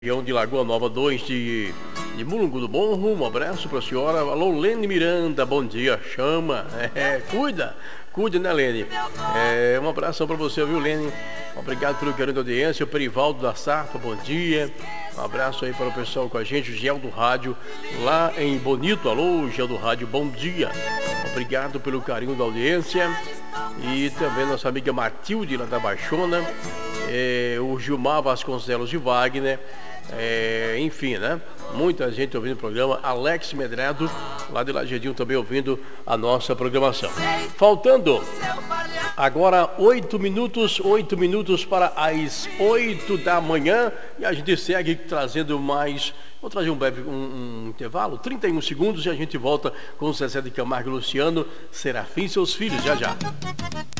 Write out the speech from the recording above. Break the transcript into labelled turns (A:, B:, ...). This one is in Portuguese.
A: Região de Lagoa Nova 2 de Mulungu do Bom Rumo. Um abraço para a senhora. Alô, Lene Miranda, bom dia. Chama. Cuida, né, Lene? Um abração para você, viu, Lene? Obrigado pelo carinho da audiência. O Perivaldo da Sarpa, bom dia. Um abraço aí para o pessoal com a gente, o Gel do Rádio, lá em Bonito. Alô, Gel do Rádio, bom dia. Obrigado pelo carinho da audiência. E também nossa amiga Matilde, lá da Baixona. O Gilmar Vasconcelos de Wagner. Enfim, né? Muita gente ouvindo o programa. Alex Medrado, lá de Lajedinho, também ouvindo a nossa programação. Faltando agora 8 minutos para as 8 da manhã. E a gente segue trazendo mais. Vou trazer um breve intervalo, 31 segundos, e a gente volta com o Zezé de Camargo e Luciano, Serafim e seus filhos, já.